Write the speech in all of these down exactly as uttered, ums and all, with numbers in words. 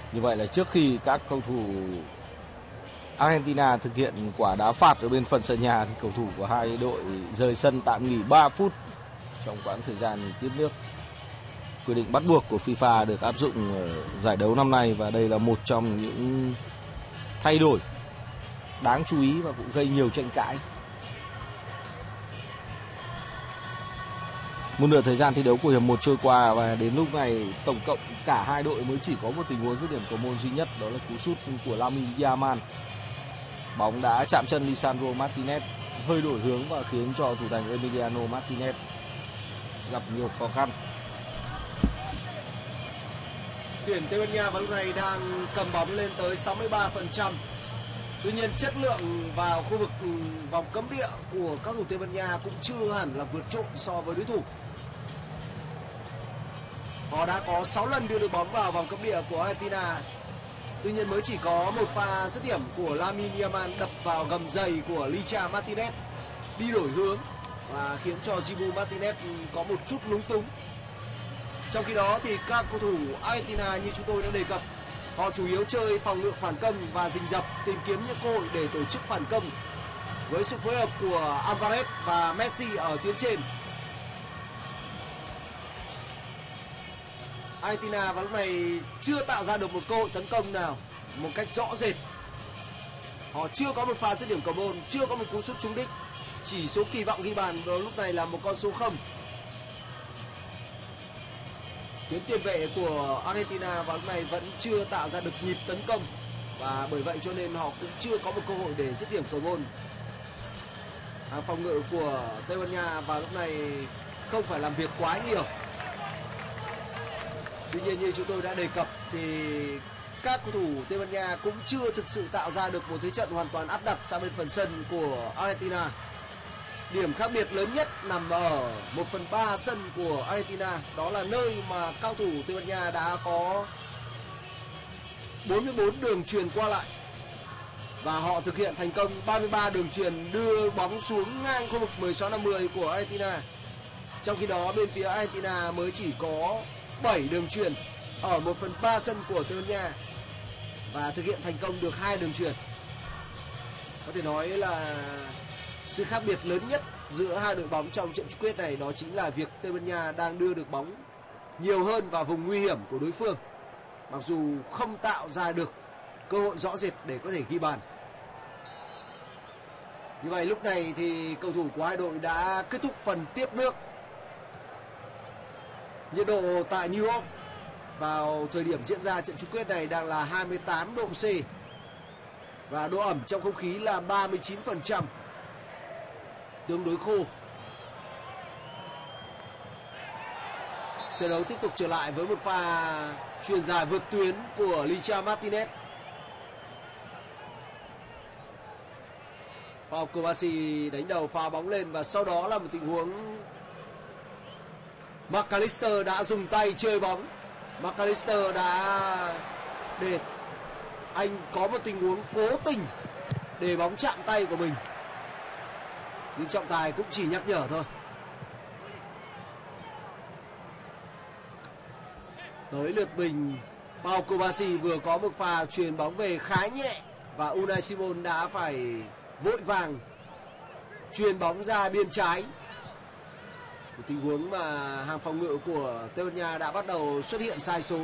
Như vậy là trước khi các cầu thủ Argentina thực hiện quả đá phạt ở bên phần sân nhà thì cầu thủ của hai đội rời sân tạm nghỉ ba phút trong quãng thời gian tiếp nước. Quy định bắt buộc của FIFA được áp dụng ở giải đấu năm nay và đây là một trong những thay đổi đáng chú ý và cũng gây nhiều tranh cãi. Một nửa thời gian thi đấu của hiệp một trôi qua và đến lúc này tổng cộng cả hai đội mới chỉ có một tình huống dứt điểm cầu môn duy nhất, đó là cú sút của Lamine Yamal. Bóng đã chạm chân Lisandro Martinez, hơi đổi hướng và khiến cho thủ thành Emiliano Martinez gặp nhiều khó khăn. Tuyển Tây Ban Nha vào lúc này đang cầm bóng lên tới sáu mươi ba phần trăm. Tuy nhiên chất lượng vào khu vực vòng cấm địa của các thủ Tây Ban Nha cũng chưa hẳn là vượt trội so với đối thủ. Họ đã có sáu lần đưa được bóng vào vòng cấm địa của Argentina. Tuy nhiên mới chỉ có một pha dứt điểm của Lamine Yamal đập vào gầm giày của Licha Martinez đi đổi hướng và khiến cho Dibu Martinez có một chút lúng túng. Trong khi đó thì các cầu thủ Argentina như chúng tôi đã đề cập, họ chủ yếu chơi phòng ngự phản công và rình rập, tìm kiếm những cơ hội để tổ chức phản công với sự phối hợp của Alvarez và Messi ở tuyến trên. Argentina vào lúc này chưa tạo ra được một cơ hội tấn công nào một cách rõ rệt. Họ chưa có một pha dứt điểm cầu môn, chưa có một cú sút trúng đích. Chỉ số kỳ vọng ghi bàn vào lúc này là một con số không. Tuyến tiền vệ của Argentina vào lúc này vẫn chưa tạo ra được nhịp tấn công và bởi vậy cho nên họ cũng chưa có một cơ hội để dứt điểm cầu môn. Hàng phòng ngự của Tây Ban Nha vào lúc này không phải làm việc quá nhiều. Tuy nhiên như chúng tôi đã đề cập thì các cầu thủ Tây Ban Nha cũng chưa thực sự tạo ra được một thế trận hoàn toàn áp đặt sang bên phần sân của Argentina. Điểm khác biệt lớn nhất nằm ở một phần ba sân của Argentina. Đó là nơi mà các cầu thủ Tây Ban Nha đã có bốn mươi bốn đường chuyền qua lại. Và họ thực hiện thành công ba mươi ba đường chuyền đưa bóng xuống ngang khu vực mười sáu năm mươi của Argentina. Trong khi đó bên phía Argentina mới chỉ có bảy đường chuyền ở một phần ba sân của Tây Ban Nha và thực hiện thành công được hai đường chuyền. Có thể nói là sự khác biệt lớn nhất giữa hai đội bóng trong trận chung kết này đó chính là việc Tây Ban Nha đang đưa được bóng nhiều hơn vào vùng nguy hiểm của đối phương, mặc dù không tạo ra được cơ hội rõ rệt để có thể ghi bàn. Như vậy lúc này thì cầu thủ của hai đội đã kết thúc phần tiếp nước. Nhiệt độ tại New York vào thời điểm diễn ra trận chung kết này đang là hai mươi tám độ C và độ ẩm trong không khí là ba mươi chín phần trăm, tương đối khô. Trận đấu tiếp tục trở lại với một pha chuyền dài vượt tuyến của Licha Martinez. Pau Kovacic đánh đầu phá bóng lên và sau đó là một tình huống McAllister đã dùng tay chơi bóng. McAllister đã để anh có một tình huống cố tình để bóng chạm tay của mình, nhưng trọng tài cũng chỉ nhắc nhở thôi. Tới lượt mình, Pau Kovacic vừa có một pha chuyền bóng về khá nhẹ và Unai Simon đã phải vội vàng chuyền bóng ra biên trái. Một tình huống mà hàng phòng ngự của Tây Ban Nha đã bắt đầu xuất hiện sai số.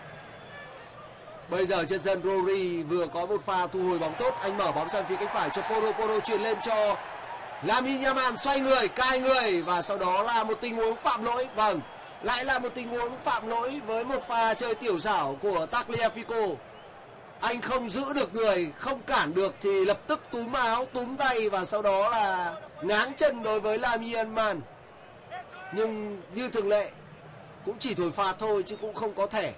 Bây giờ trên sân Rodri vừa có một pha thu hồi bóng tốt, anh mở bóng sang phía cánh phải cho Porro, Porro chuyền lên cho Lamine Yamal, xoay người, cai người và sau đó là một tình huống phạm lỗi. Vâng, lại là một tình huống phạm lỗi với một pha chơi tiểu xảo của Tagliafico. Anh không giữ được người, không cản được thì lập tức túm áo, túm tay và sau đó là ngáng chân đối với Lamine Yamal. Nhưng như thường lệ cũng chỉ thổi phạt thôi chứ cũng không có thẻ.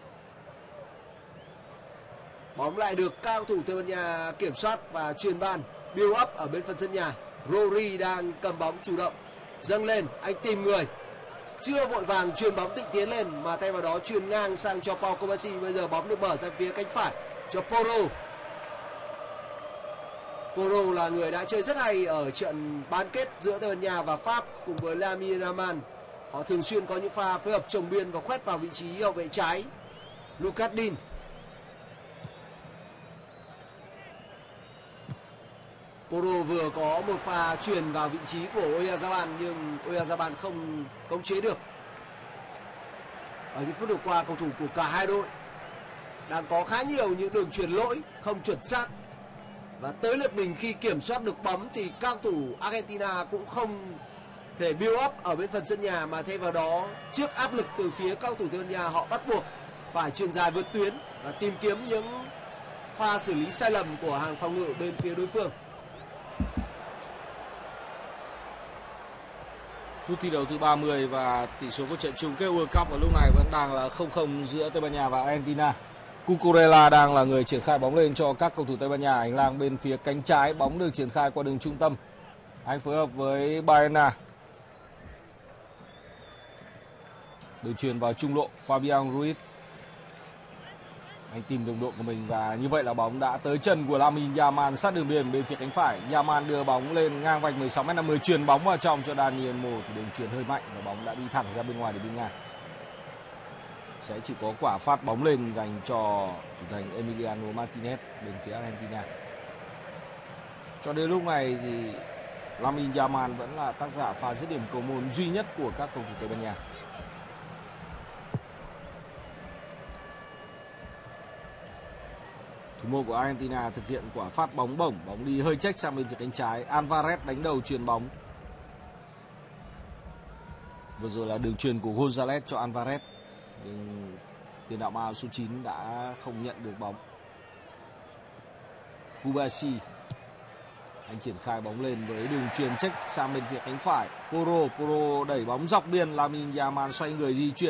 Bóng lại được các cầu thủ Tây Ban Nha kiểm soát và chuyền ban, build up ở bên phần sân nhà. Rodri đang cầm bóng chủ động, dâng lên, anh tìm người, chưa vội vàng chuyền bóng tịnh tiến lên mà thay vào đó chuyền ngang sang cho Pau Kovacic. Bây giờ bóng được mở sang phía cánh phải cho Porro. Porro là người đã chơi rất hay ở trận bán kết giữa Tây Ban Nha và Pháp cùng với Lamine Yamal. Họ thường xuyên có những pha phối hợp chồng biên và khoét vào vị trí hậu vệ trái Lucas Digne. Porro vừa có một pha truyền vào vị trí của Oyarzabal nhưng Oyarzabal không khống chế được. Ở những phút vừa qua, cầu thủ của cả hai đội đang có khá nhiều những đường chuyền lỗi không chuẩn xác. Và tới lượt mình khi kiểm soát được bóng thì các cầu thủ Argentina cũng không thể build up ở bên phần sân nhà, mà thay vào đó trước áp lực từ phía các cầu thủ Tây Ban Nha, họ bắt buộc phải chuyền dài vượt tuyến và tìm kiếm những pha xử lý sai lầm của hàng phòng ngự bên phía đối phương. Phút thi đấu thứ ba mươi và tỷ số của trận chung kết World Cup vào lúc này vẫn đang là không không giữa Tây Ban Nha và Argentina. Cucurella đang là người triển khai bóng lên cho các cầu thủ Tây Ban Nha. Hành lang bên phía cánh trái, bóng được triển khai qua đường trung tâm. Anh phối hợp với Baena. Đường chuyền vào trung lộ, Fabian Ruiz. Anh tìm đồng đội của mình và như vậy là bóng đã tới chân của Lamine Yamal sát đường biên bên phía cánh phải. Yamal đưa bóng lên ngang vạch mười sáu mét năm mươi, chuyền bóng vào trong cho Daniel Mo thì đường chuyền hơi mạnh và bóng đã đi thẳng ra bên ngoài để bên ngang. Sẽ chỉ có quả phát bóng lên dành cho thủ thành Emiliano Martinez bên phía Argentina. Cho đến lúc này thì Lamine Yamal vẫn là tác giả pha dứt điểm cầu môn duy nhất của các cầu thủ Tây Ban Nha. Thủ môn của Argentina thực hiện quả phát bóng bổng, bóng đi hơi chếch sang bên phía cánh trái. Alvarez đánh đầu chuyền bóng. Vừa rồi là đường chuyền của Gonzalez cho Alvarez, nhưng tiền đạo mao số chín đã không nhận được bóng. Kubasi, anh triển khai bóng lên với đường chuyền chếch sang bên phía cánh phải. Porro, Porro đẩy bóng dọc biên, Lamine Yamal xoay người di chuyển,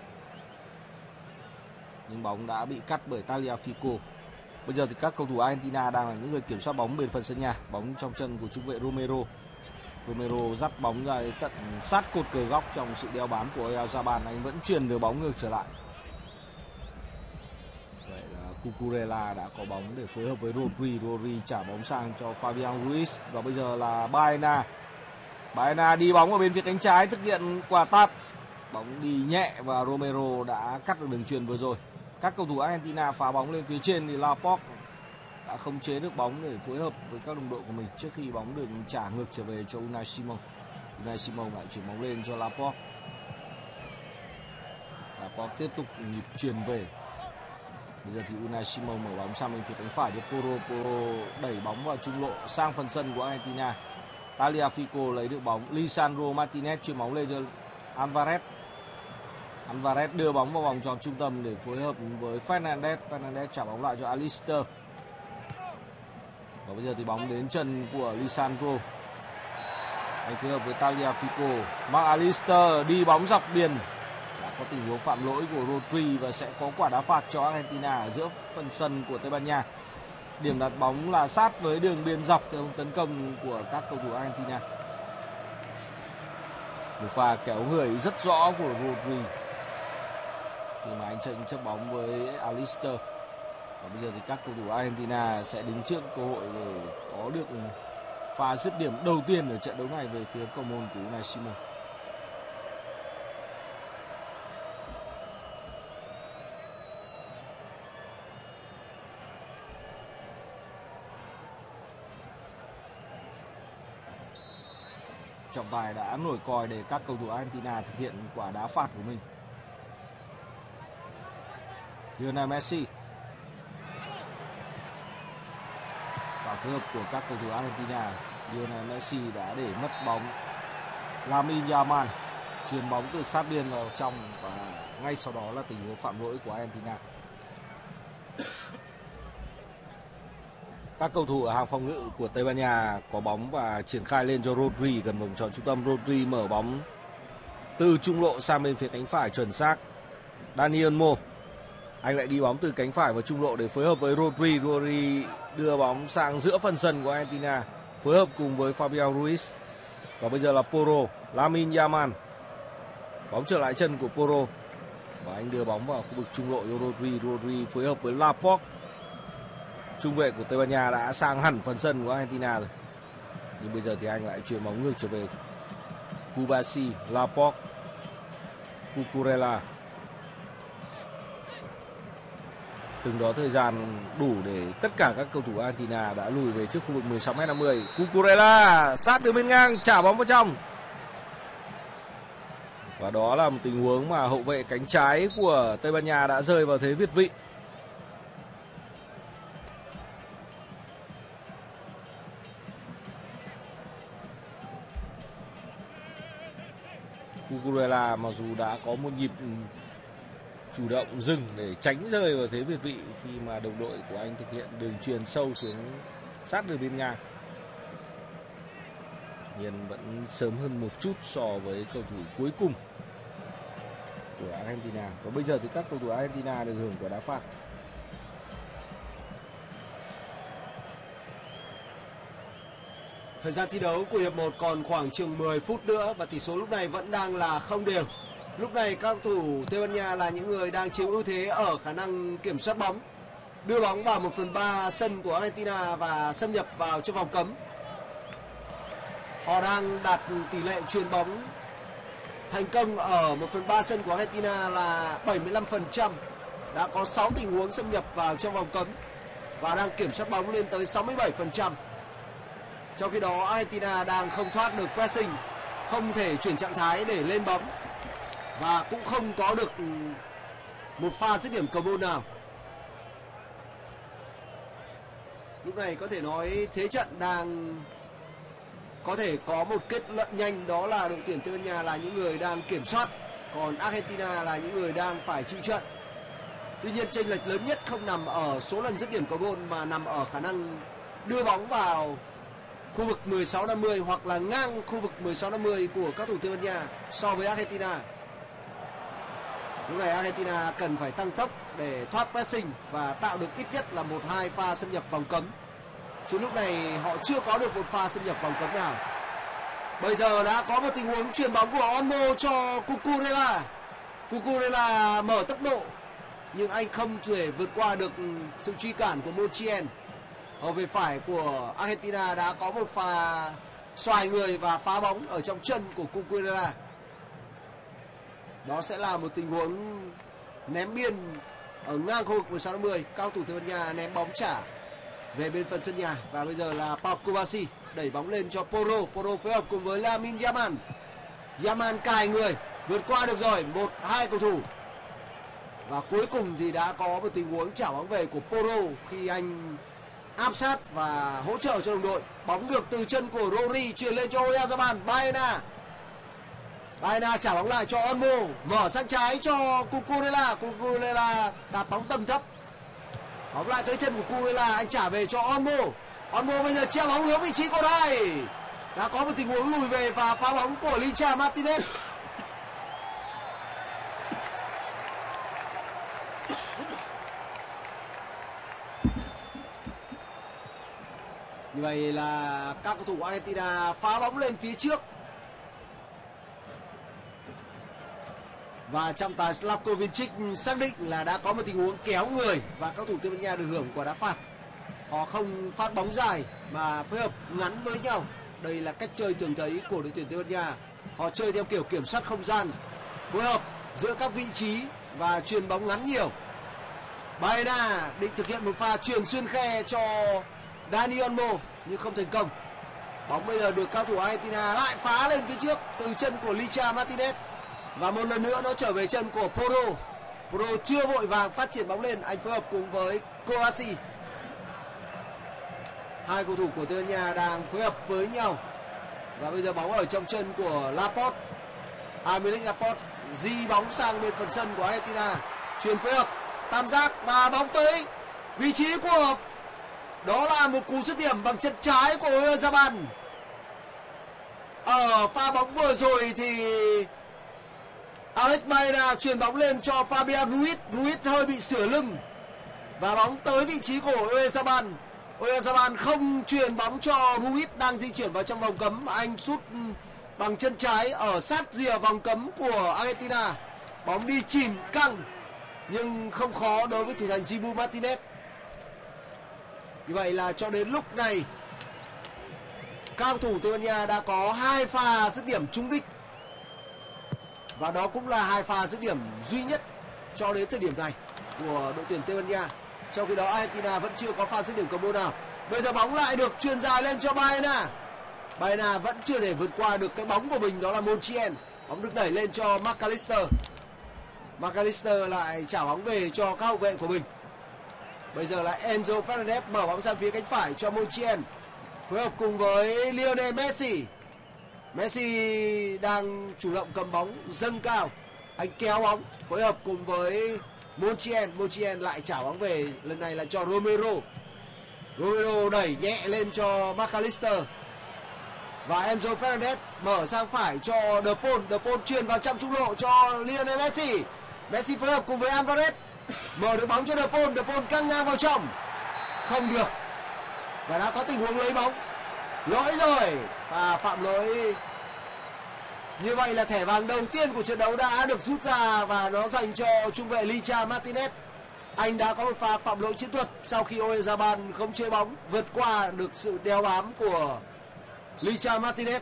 nhưng bóng đã bị cắt bởi Tagliafico. Bây giờ thì các cầu thủ Argentina đang là những người kiểm soát bóng bên phần sân nhà. Bóng trong chân của trung vệ Romero. Romero dắt bóng ra tận sát cột cờ góc trong sự đeo bám của Oyarzabal. Anh vẫn truyền được bóng ngược trở lại. Vậy là Cucurella đã có bóng để phối hợp với Rodri. Rodri trả bóng sang cho Fabian Ruiz. Và bây giờ là Baena. Baena đi bóng ở bên phía cánh trái thực hiện quả tạt. Bóng đi nhẹ và Romero đã cắt được đường chuyền vừa rồi. Các cầu thủ Argentina phá bóng lên phía trên thì Laporte đã không chế được bóng để phối hợp với các đồng đội của mình trước khi bóng được trả ngược trở về cho Unai Simon. Unai Simon lại chuyển bóng lên cho Laporte. Laporte tiếp tục nhịp chuyền về. Bây giờ thì Unai Simon mở bóng sang bên phía cánh phải cho Porro. Porro đẩy bóng vào trung lộ sang phần sân của Argentina. Tagliafico lấy được bóng. Lisandro Martinez chuyền bóng lên cho Alvarez. Alvarez đưa bóng vào vòng tròn trung tâm để phối hợp với Fernandez. Fernandez trả bóng lại cho Alister. Và bây giờ thì bóng đến chân của Lisandro. Anh phối hợp với Tagliafico. Marc Alister đi bóng dọc biên. Đã có tình huống phạm lỗi của Rodri và sẽ có quả đá phạt cho Argentina ở giữa phần sân của Tây Ban Nha. Điểm đặt bóng là sát với đường biên dọc theo hướng tấn công của các cầu thủ Argentina. Một pha kéo người rất rõ của Rodri khi mà anh tranh chấp bóng với Alister. Và bây giờ thì các cầu thủ Argentina sẽ đứng trước cơ hội để có được pha dứt điểm đầu tiên ở trận đấu này về phía cầu môn của Unai Simon. Trọng tài đã nổi còi để các cầu thủ Argentina thực hiện quả đá phạt của mình. Lionel Messi. Và phối hợp của các cầu thủ Argentina. Lionel Messi đã để mất bóng. Lamine Yamal chuyền bóng từ sát biên vào trong và ngay sau đó là tình huống phạm lỗi của Argentina. Các cầu thủ ở hàng phòng ngự của Tây Ban Nha có bóng và triển khai lên cho Rodri gần vòng tròn trung tâm. Rodri mở bóng từ trung lộ sang bên phía cánh phải chuẩn xác. Daniel Mo. Anh lại đi bóng từ cánh phải vào trung lộ để phối hợp với Rodri. Rodri đưa bóng sang giữa phần sân của Argentina, phối hợp cùng với Fabian Ruiz. Và bây giờ là Porro. Lamine Yamal. Bóng trở lại chân của Porro. Và anh đưa bóng vào khu vực trung lộ cho Rodri. Rodri phối hợp với Laporte. Trung vệ của Tây Ban Nha đã sang hẳn phần sân của Argentina rồi. Nhưng bây giờ thì anh lại chuyền bóng ngược trở về. Kubasi, Laporte, Cucurella. Từng đó thời gian đủ để tất cả các cầu thủ Argentina đã lùi về trước khu vực mười sáu mét năm mươi. Cucurella sát đường biên ngang trả bóng vào trong. Và đó là một tình huống mà hậu vệ cánh trái của Tây Ban Nha đã rơi vào thế việt vị. Cucurella mặc dù đã có một nhịp chủ động dừng để tránh rơi vào thế việt vị khi mà đồng đội của anh thực hiện đường chuyền sâu xuống sát đường biên ngang, nhưng vẫn sớm hơn một chút so với cầu thủ cuối cùng của Argentina. Và bây giờ thì các cầu thủ Argentina được hưởng quả đá phạt. Thời gian thi đấu của hiệp một còn khoảng chừng mười phút nữa và tỷ số lúc này vẫn đang là không đều. Lúc này các cầu thủ Tây Ban Nha là những người đang chiếm ưu thế ở khả năng kiểm soát bóng, đưa bóng vào một phần ba sân của Argentina và xâm nhập vào trong vòng cấm. Họ đang đạt tỷ lệ chuyền bóng thành công ở một phần ba sân của Argentina là bảy mươi lăm phần trăm. Đã có sáu tình huống xâm nhập vào trong vòng cấm và đang kiểm soát bóng lên tới sáu mươi bảy phần trăm. Trong khi đó Argentina đang không thoát được pressing, không thể chuyển trạng thái để lên bóng và cũng không có được một pha dứt điểm cầu môn nào. Lúc này có thể nói thế trận đang có thể có một kết luận nhanh, đó là đội tuyển Tây Ban Nha là những người đang kiểm soát, còn Argentina là những người đang phải chịu trận. Tuy nhiên chênh lệch lớn nhất không nằm ở số lần dứt điểm cầu môn mà nằm ở khả năng đưa bóng vào khu vực mười sáu năm mươi hoặc là ngang khu vực mười sáu năm mươi của các thủ Tây Ban Nha so với Argentina. Lúc này Argentina cần phải tăng tốc để thoát pressing và tạo được ít nhất là một hai pha xâm nhập vòng cấm. Chứ lúc này họ chưa có được một pha xâm nhập vòng cấm nào. Bây giờ đã có một tình huống chuyền bóng của Olmo cho Cucurella. Cucurella mở tốc độ nhưng anh không thể vượt qua được sự truy cản của Montiel. Ở về phải của Argentina đã có một pha xoài người và phá bóng ở trong chân của Cucurella. Đó sẽ là một tình huống ném biên ở ngang khu vực mười sáu năm mươi. Cao thủ Tây Ban Nha ném bóng trả về bên phần sân nhà. Và bây giờ là Pau Cubarsí đẩy bóng lên cho Porro. Porro phối hợp cùng với Lamine Yamal. Yamal cài người, vượt qua được rồi, một hai cầu thủ. Và cuối cùng thì đã có một tình huống trả bóng về của Porro khi anh áp sát và hỗ trợ cho đồng đội. Bóng được từ chân của Rodri truyền lên cho Oyarzabal. Baena Baena trả bóng lại cho Olmo, mở sang trái cho Cucurella. Cucurella đạp bóng tầm thấp, bóng lại tới chân của Cucurella, anh trả về cho Olmo. Olmo bây giờ treo bóng hướng vị trí cột hai. Đã có một tình huống lùi về và phá bóng của Licha Martinez. Như vậy là các cầu thủ Argentina phá bóng lên phía trước. Và trọng tài Slavko Vincic xác định là đã có một tình huống kéo người và các cầu thủ Tây Ban Nha được hưởng quả đá phạt. Họ không phát bóng dài mà phối hợp ngắn với nhau. Đây là cách chơi thường thấy của đội tuyển Tây Ban Nha. Họ chơi theo kiểu kiểm soát không gian, phối hợp giữa các vị trí và chuyền bóng ngắn nhiều. Baena định thực hiện một pha chuyền xuyên khe cho Dani Olmo nhưng không thành công. Bóng bây giờ được cao thủ Argentina lại phá lên phía trước từ chân của Licha Martinez. Và một lần nữa nó trở về chân của Porro. Porro chưa vội vàng phát triển bóng lên, anh phối hợp cùng với Cubarsí. Hai cầu thủ của Tây Ban Nha đang phối hợp với nhau. Và bây giờ bóng ở trong chân của Laporte. Aymeric Laporte di bóng sang bên phần sân của Argentina. Chuyền phối hợp, tam giác và bóng tới vị trí của, đó là một cú dứt điểm bằng chân trái của Oyarzabal. Ở pha bóng vừa rồi thì Alex Baena chuyền bóng lên cho Fabian Ruiz. Ruiz hơi bị sửa lưng và bóng tới vị trí của Oyarzabal. Oyarzabal không chuyền bóng cho Ruiz đang di chuyển vào trong vòng cấm. Anh sút bằng chân trái ở sát rìa vòng cấm của Argentina. Bóng đi chìm căng nhưng không khó đối với thủ thành Dibu Martinez. Như vậy là cho đến lúc này các cầu thủ Tây Ban Nha đã có hai pha dứt điểm trúng đích. Và đó cũng là hai pha dứt điểm duy nhất cho đến thời điểm này của đội tuyển Tây Ban Nha. Trong khi đó Argentina vẫn chưa có pha dứt điểm combo nào. Bây giờ bóng lại được chuyền dài lên cho Baena. Baena vẫn chưa thể vượt qua được cái bóng của mình, đó là Montiel. Bóng được đẩy lên cho McAllister. McAllister lại trả bóng về cho các hậu vệ của mình. Bây giờ là Enzo Fernandez mở bóng sang phía cánh phải cho Montiel, phối hợp cùng với Lionel Messi. Messi đang chủ động cầm bóng dâng cao, anh kéo bóng phối hợp cùng với Montiel. Montiel lại trả bóng về, lần này là cho Romero. Romero đẩy nhẹ lên cho McAllister. Và Enzo Fernandez mở sang phải cho De Paul. De Paul truyền vào trong trung lộ cho Lionel Messi. Messi phối hợp cùng với Alvarez, mở được bóng cho De Paul. De Paul căng ngang vào trong, không được. Và đã có tình huống lấy bóng. Lỗi rồi, và phạm lỗi. Như vậy là thẻ vàng đầu tiên của trận đấu đã được rút ra, và nó dành cho trung vệ Licha Martinez. Anh đã có một pha phạm lỗi chiến thuật sau khi Oyarzabal không chơi bóng, vượt qua được sự đeo bám của Licha Martinez.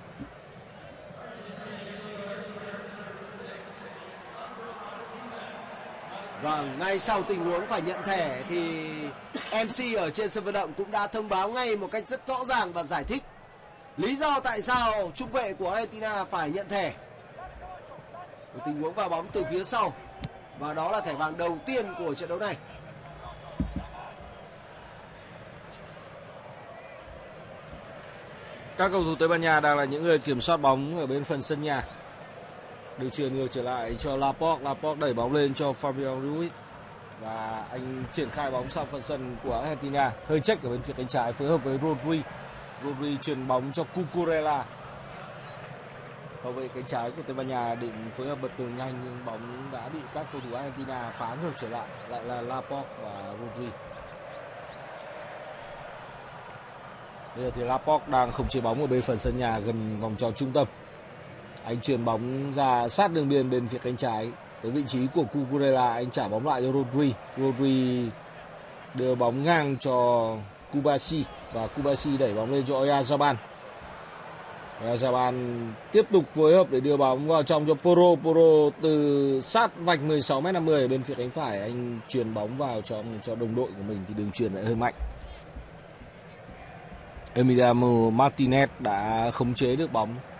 Và ngay sau tình huống phải nhận thẻ thì em xê ở trên sân vận động cũng đã thông báo ngay một cách rất rõ ràng và giải thích lý do tại sao trung vệ của Argentina phải nhận thẻ. Một tình huống vào bóng từ phía sau, và đó là thẻ vàng đầu tiên của trận đấu này. Các cầu thủ Tây Ban Nha đang là những người kiểm soát bóng ở bên phần sân nhà. Được truyền ngược trở lại cho Laporte. Laporte đẩy bóng lên cho Fabian Ruiz, và anh triển khai bóng sang phần sân của Argentina. Hơi check ở bên phía cánh trái phối hợp với Rodri. Rodri truyền bóng cho Cucurella. Hậu vệ cánh trái của Tây Ban Nha định phối hợp bật tường nhanh, nhưng bóng đã bị các cầu thủ Argentina phá ngược trở lại. Lại là Laporte và Rodri. Bây giờ thì Laporte đang không chế bóng ở bên phần sân nhà gần vòng tròn trung tâm. Anh chuyền bóng ra sát đường biên bên phía cánh trái tới vị trí của Cucurella. Anh trả bóng lại cho Rodri. Rodri đưa bóng ngang cho Kubasi, và Kubasi đẩy bóng lên cho Oyarzabal. Oyarzabal tiếp tục phối hợp để đưa bóng vào trong cho Porro. Porro từ sát vạch mười sáu mét năm mươi ở bên phía cánh phải, anh chuyền bóng vào cho cho đồng đội của mình thì đường chuyền lại hơi mạnh. Emiliano Martinez đã khống chế được bóng